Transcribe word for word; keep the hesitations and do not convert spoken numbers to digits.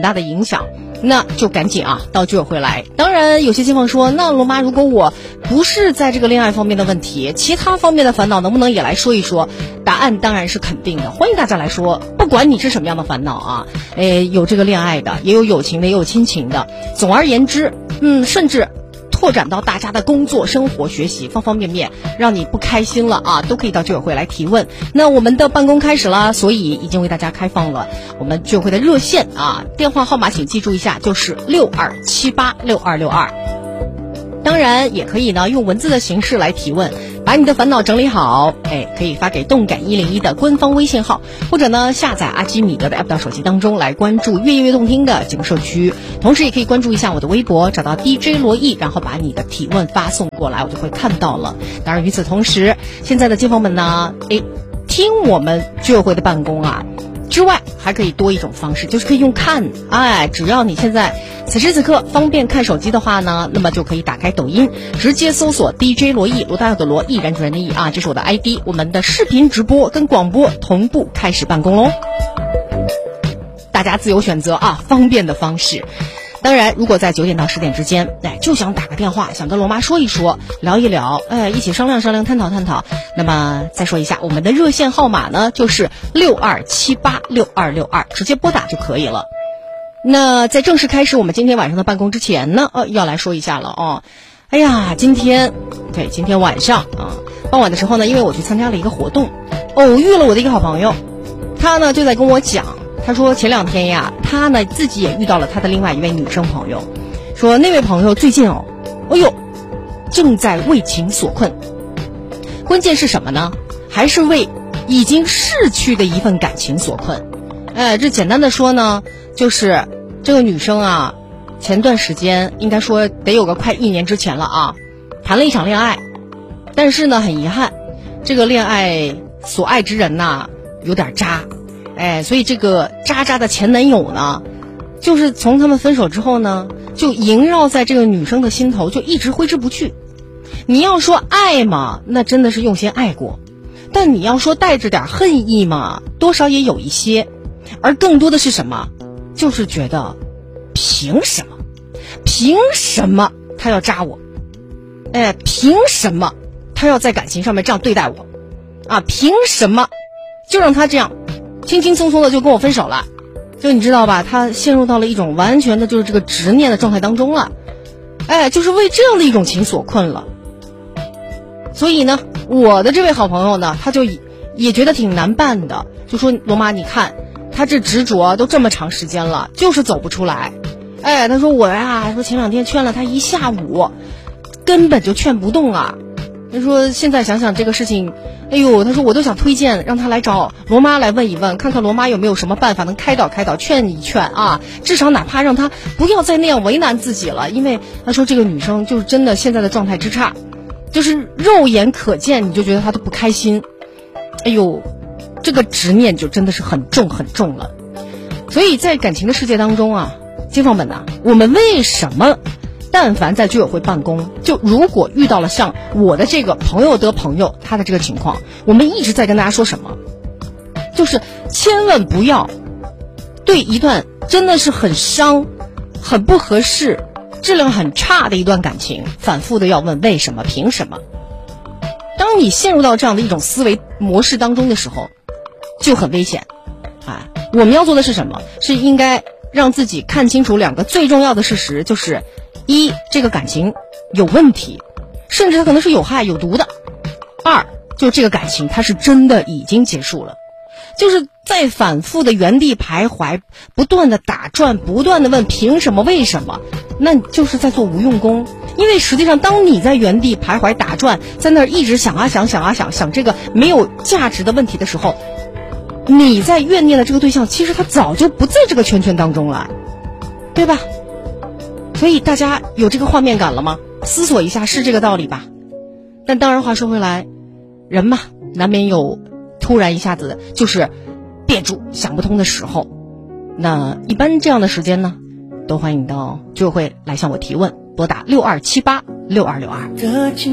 大的影响，那就赶紧啊到居委会来。当然有些街坊说，那罗妈，如果我不是在这个恋爱方面的问题，其他方面的烦恼能不能也来说一说？答案当然是肯定的，欢迎大家来说，不管你是什么样的烦恼啊，诶，有这个恋爱的，也有友情的，也有亲情的，总而言之，嗯，甚至拓展到大家的工作、生活、学习方方面面，让你不开心了啊，都可以到居委会来提问。那我们的办公开始了，所以已经为大家开放了我们居委会的热线啊，电话号码请记住一下，就是六二七八六二六二。当然也可以呢用文字的形式来提问，把你的烦恼整理好，哎，可以发给动感一零一的官方微信号，或者呢下载阿基米德的 app 到手机当中来关注越夜越动听的节目社区，同时也可以关注一下我的微博，找到 D J 罗毅，然后把你的提问发送过来，我就会看到了。当然与此同时，现在的街坊们呢，哎，听我们居委会的办公啊之外，还可以多一种方式，就是可以用看，哎，只要你现在此时此刻方便看手机的话呢，那么就可以打开抖音，直接搜索 D J 罗毅，罗大佑的罗，毅然决然的毅啊，这是我的 I D， 我们的视频直播跟广播同步开始办公喽，大家自由选择啊，方便的方式。当然如果在九点到十点之间，哎，就想打个电话，想跟罗妈说一说，聊一聊，哎，一起商量商量，探讨探讨，那么再说一下我们的热线号码呢，就是六二七八六二六二，直接拨打就可以了。那在正式开始我们今天晚上的办公之前呢，呃，要来说一下了哦。哎呀，今天对今天晚上啊，傍晚的时候呢，因为我去参加了一个活动，偶遇了我的一个好朋友，他呢就在跟我讲，他说前两天呀，他呢自己也遇到了他的另外一位女生朋友，说那位朋友最近哦，哎呦，正在为情所困。关键是什么呢？还是为已经逝去的一份感情所困。哎，这简单的说呢，就是这个女生啊，前段时间应该说得有个快一年之前了啊，谈了一场恋爱，但是呢很遗憾，这个恋爱所爱之人呐有点渣，哎，所以这个渣渣的前男友呢，就是从他们分手之后呢，就萦绕在这个女生的心头，就一直挥之不去。你要说爱嘛，那真的是用心爱过，但你要说带着点恨意嘛，多少也有一些，而更多的是什么？就是觉得凭什么凭什么他要渣我，哎，凭什么他要在感情上面这样对待我啊？凭什么就让他这样轻轻松松的就跟我分手了？就你知道吧，他陷入到了一种完全的就是这个执念的状态当中了，哎，就是为这样的一种情所困了。所以呢，我的这位好朋友呢，他就也觉得挺难办的，就说罗妈，你看他这执着都这么长时间了，就是走不出来。哎，他说我呀，说前两天劝了他一下午，根本就劝不动啊。他说现在想想这个事情，哎呦，他说我都想推荐让他来找罗妈来问一问，看看罗妈有没有什么办法能开导开导，劝一劝啊，至少哪怕让他不要再那样为难自己了。因为他说这个女生就是真的现在的状态之差，就是肉眼可见你就觉得她都不开心，哎呦，这个执念就真的是很重很重了。所以在感情的世界当中啊，街坊们呐，我们为什么但凡在居委会办公，就如果遇到了像我的这个朋友的朋友他的这个情况，我们一直在跟大家说什么，就是千万不要对一段真的是很伤很不合适质量很差的一段感情反复的要问为什么凭什么。当你陷入到这样的一种思维模式当中的时候，就很危险。哎，我们要做的是什么？是应该让自己看清楚两个最重要的事实，就是一，这个感情有问题，甚至它可能是有害有毒的；二，就这个感情它是真的已经结束了。就是在反复的原地徘徊，不断的打转，不断的问凭什么为什么，那就是在做无用功。因为实际上当你在原地徘徊打转，在那儿一直想啊想想啊想想这个没有价值的问题的时候，你在怨念的这个对象其实他早就不在这个圈圈当中了，对吧？所以大家有这个画面感了吗？思索一下，是这个道理吧？但当然话说回来，人嘛难免有突然一下子就是别住想不通的时候，那一般这样的时间呢，都欢迎到居委会来向我提问，拨打六二七八六二六二。